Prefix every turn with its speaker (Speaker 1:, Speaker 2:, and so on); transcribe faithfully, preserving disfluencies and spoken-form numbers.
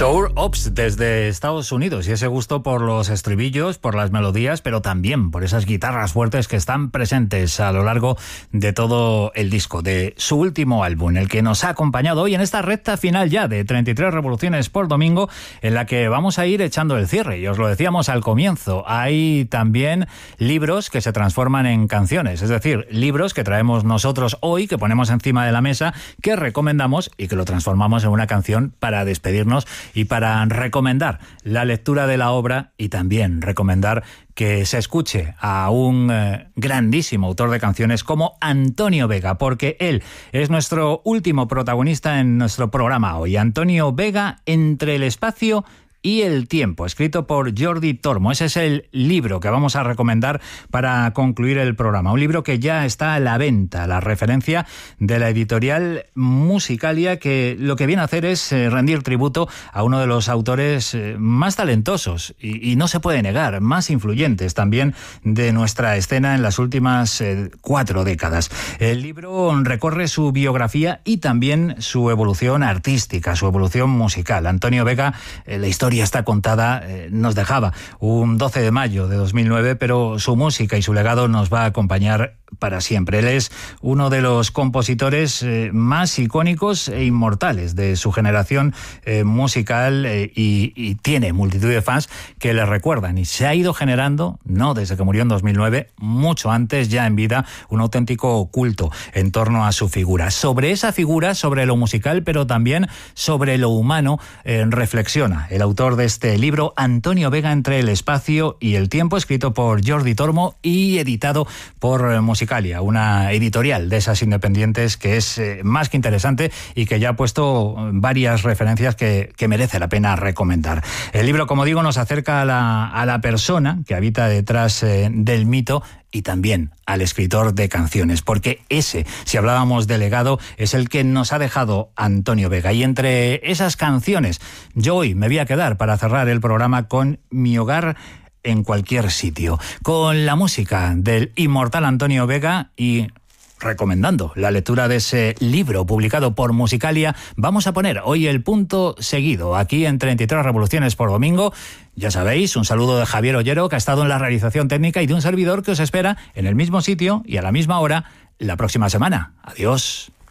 Speaker 1: Sour Ops desde Estados Unidos, y ese gusto por los estribillos, por las melodías, pero también por esas guitarras fuertes que están presentes a lo largo de todo el disco, de su último álbum, el que nos ha acompañado hoy en esta recta final ya de treinta y tres revoluciones por domingo, en la que vamos a ir echando el cierre. Y os lo decíamos al comienzo, hay también libros que se transforman en canciones, es decir, libros que traemos nosotros hoy, que ponemos encima de la mesa, que recomendamos y que lo transformamos en una canción para despedirnos y para recomendar la lectura de la obra, y también recomendar que se escuche a un eh, grandísimo autor de canciones como Antonio Vega, porque él es nuestro último protagonista en nuestro programa hoy. Antonio Vega, Entre el espacio y el tiempo, escrito por Jordi Tormo. Ese es el libro que vamos a recomendar para concluir el programa. Un libro que ya está a la venta, la referencia de la editorial Musicalia, que lo que viene a hacer es eh, rendir tributo a uno de los autores eh, más talentosos y, y no se puede negar, más influyentes también de nuestra escena en las últimas eh, cuatro décadas. El libro recorre su biografía y también su evolución artística, su evolución musical. Antonio Vega, eh, la historia ya está contada, eh, nos dejaba un doce de mayo de dos mil nueve, pero su música y su legado nos va a acompañar para siempre. Él es uno de los compositores eh, más icónicos e inmortales de su generación eh, musical eh, y, y tiene multitud de fans que le recuerdan, y se ha ido generando, no desde que murió en dos mil nueve, mucho antes, ya en vida, un auténtico culto en torno a su figura. Sobre esa figura, sobre lo musical, pero también sobre lo humano, eh, reflexiona el autor de este libro, Antonio Vega, Entre el espacio y el tiempo, escrito por Jordi Tormo y editado por eh, Musicalia, una editorial de esas independientes que es eh, más que interesante y que ya ha puesto varias referencias que, que merece la pena recomendar. El libro, como digo, nos acerca a la, a la persona que habita detrás eh, del mito, y también al escritor de canciones, porque ese, si hablábamos de legado, es el que nos ha dejado Antonio Vega. Y entre esas canciones, yo hoy me voy a quedar para cerrar el programa con Mi hogar en cualquier sitio, con la música del inmortal Antonio Vega, y recomendando la lectura de ese libro publicado por Musicalia. Vamos a poner hoy el punto seguido aquí en treinta y tres revoluciones por domingo. Ya sabéis, un saludo de Javier Ollero, que ha estado en la realización técnica, y de un servidor que os espera en el mismo sitio y a la misma hora la próxima semana. Adiós.